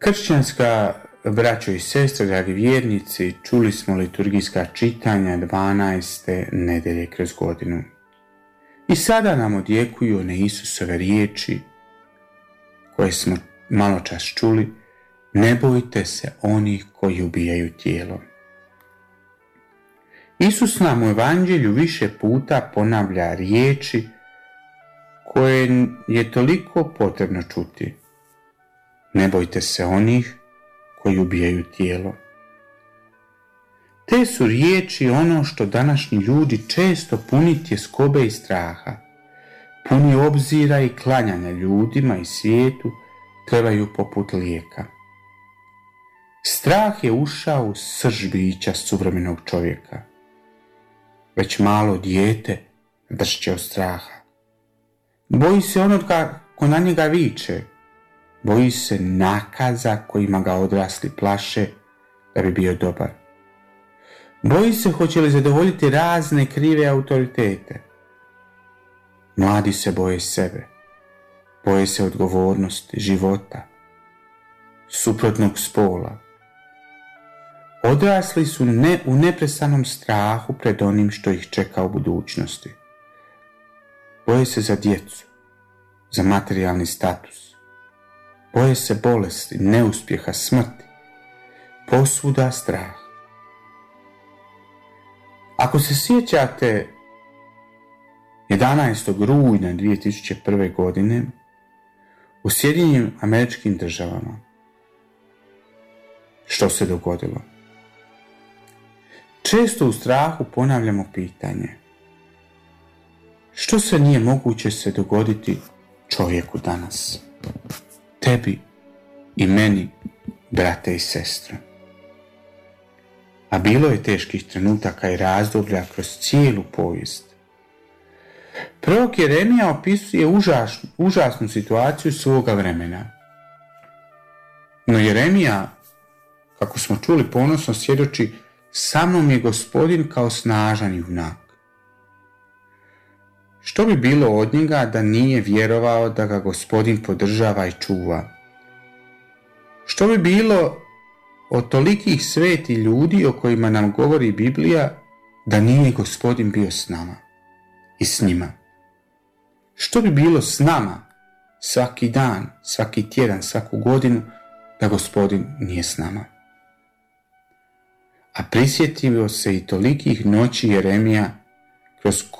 Kršćanska braćo i sestre, dragi vjernici, čuli smo liturgijska čitanja 12. nedelje kroz godinu. I sada nam odjekuju one Isusove riječi koje smo malo čas čuli: ne bojte se onih koji ubijaju tijelo. Isus nam u Evanđelju više puta ponavlja riječi koje je toliko potrebno čuti. Ne bojte se onih koji ubijaju tijelo. Te su riječi ono što današnji ljudi često puni tjeskobe i straha, puni obzira i klanjanja ljudima i svijetu, trebaju poput lijeka. Strah je ušao u srž bića suvremenog čovjeka. Već malo dijete dršće od straha. Boji se onoga ko na njega viče. Boji se nakaza kojima ga odrasli plaše da bi bio dobar. Boji se hoće li zadovoljiti razne krive autoritete. Mladi se boje sebe. Boje se odgovornosti, života, suprotnog spola. Odrasli su u neprestanom strahu pred onim što ih čeka u budućnosti. Boje se za djecu, za materijalni status. Boje se bolesti, neuspjeha, smrti. Posvuda strah. Ako se sjećate 11. rujna 2001. godine u Sjedinjenim Američkim Državama, što se dogodilo? Često u strahu ponavljamo pitanje: što se nije moguće se dogoditi čovjeku danas? Tebi i meni, brate i sestre. A bilo je teških trenutaka i razdoblja kroz cijelu povijest. Prorok Jeremija opisuje užasnu situaciju svoga vremena. No Jeremija, kako smo čuli, ponosno svjedoči: sa mnom je Gospodin kao snažan junak. Što bi bilo od njega da nije vjerovao da ga Gospodin podržava i čuva? Što bi bilo od tolikih svetih ljudi o kojima nam govori Biblija da nije Gospodin bio s nama i s njima? Što bi bilo s nama svaki dan, svaki tjedan, svaku godinu da Gospodin nije s nama? A prisjetio se i tolikih noći Jeremija kroz